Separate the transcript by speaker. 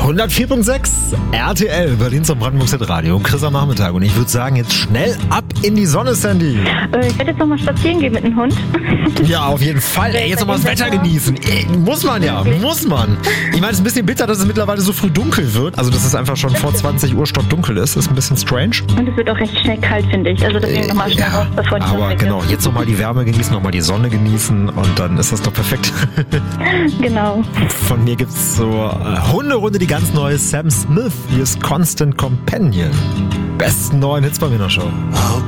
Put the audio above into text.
Speaker 1: 104.6 RTL, Berlin zum Brandenburg Radio. Chris am Nachmittag. Und ich würde sagen, jetzt schnell ab in die Sonne, Sandy.
Speaker 2: Ich werde jetzt nochmal spazieren gehen mit dem Hund.
Speaker 1: Ja, auf jeden Fall. Jetzt nochmal das Wetter genießen. Muss man ja, muss man. Ich meine, es ist ein bisschen bitter, dass es mittlerweile so früh dunkel wird. Also, dass es einfach schon vor 20 Uhr stockdunkel ist. Ist ein bisschen strange.
Speaker 2: Und es wird auch recht schnell kalt, finde ich. Also deswegen nochmal schnell raus, bevor die Sonne
Speaker 1: aber
Speaker 2: weg
Speaker 1: genau,
Speaker 2: ist.
Speaker 1: jetzt nochmal die Wärme genießen, nochmal die Sonne genießen und dann ist das doch perfekt.
Speaker 2: Genau.
Speaker 1: Von mir gibt's so Hunderunde, die ganz neue Sam Smith. Hier ist Constant Companion. Besten neuen Hits bei mir noch schon.